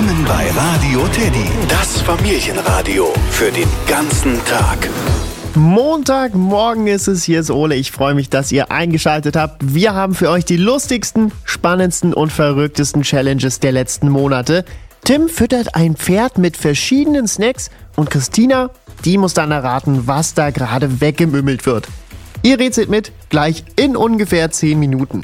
Willkommen bei Radio Teddy, das Familienradio für den ganzen Tag. Montagmorgen ist es, hier ist Ole. Ich freue mich, dass ihr eingeschaltet habt. Wir haben für euch die lustigsten, spannendsten und verrücktesten Challenges der letzten Monate. Tim füttert ein Pferd mit verschiedenen Snacks und Christina, die muss dann erraten, was da gerade weggemümmelt wird. Ihr rätselt mit, gleich in ungefähr 10 Minuten.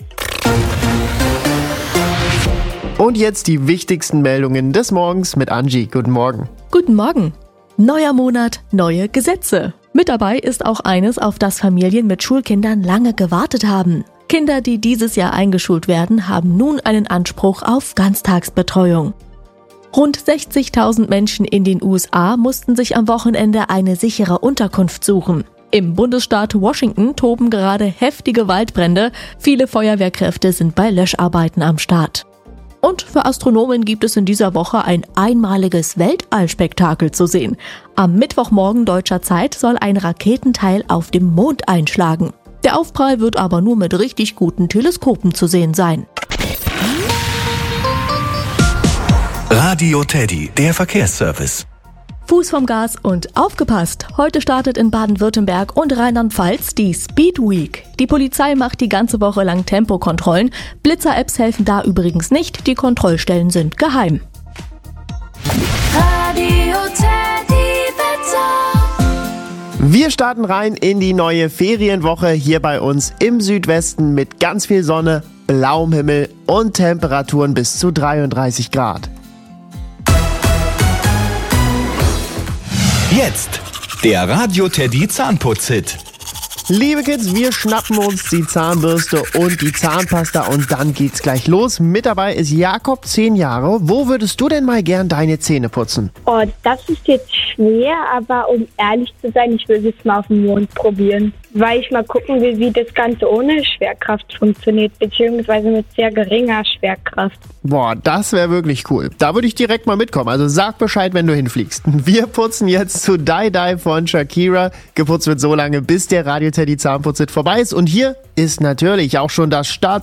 Und jetzt die wichtigsten Meldungen des Morgens mit Angie. Guten Morgen. Guten Morgen. Neuer Monat, neue Gesetze. Mit dabei ist auch eines, auf das Familien mit Schulkindern lange gewartet haben. Kinder, die dieses Jahr eingeschult werden, haben nun einen Anspruch auf Ganztagsbetreuung. Rund 60.000 Menschen in den USA mussten sich am Wochenende eine sichere Unterkunft suchen. Im Bundesstaat Washington toben gerade heftige Waldbrände. Viele Feuerwehrkräfte sind bei Löscharbeiten am Start. Und für Astronomen gibt es in dieser Woche ein einmaliges Weltallspektakel zu sehen. Am Mittwochmorgen deutscher Zeit soll ein Raketenteil auf dem Mond einschlagen. Der Aufprall wird aber nur mit richtig guten Teleskopen zu sehen sein. Radio Teddy, der Verkehrsservice. Fuß vom Gas und aufgepasst! Heute startet in Baden-Württemberg und Rheinland-Pfalz die Speed Week. Die Polizei macht die ganze Woche lang Tempokontrollen. Blitzer-Apps helfen da übrigens nicht, die Kontrollstellen sind geheim. Radio Teddy Wetter. Wir starten rein in die neue Ferienwoche hier bei uns im Südwesten mit ganz viel Sonne, blauem Himmel und Temperaturen bis zu 33 Grad. Jetzt der Radio Teddy Zahnputz-Hit. Liebe Kids, wir schnappen uns die Zahnbürste und die Zahnpasta und dann geht's gleich los. Mit dabei ist Jakob, 10 Jahre. Wo würdest du denn mal gern deine Zähne putzen? Oh, das ist jetzt schwer, aber um ehrlich zu sein, ich will es mal auf dem Mond probieren. Weil ich mal gucken will, wie das Ganze ohne Schwerkraft funktioniert, beziehungsweise mit sehr geringer Schwerkraft. Boah, das wäre wirklich cool. Da würde ich direkt mal mitkommen. Also sag Bescheid, wenn du hinfliegst. Wir putzen jetzt zu Die Die von Shakira. Geputzt wird so lange, bis der Radio Teddy Zahnputz-Hit vorbei ist. Und hier ist natürlich auch schon das Start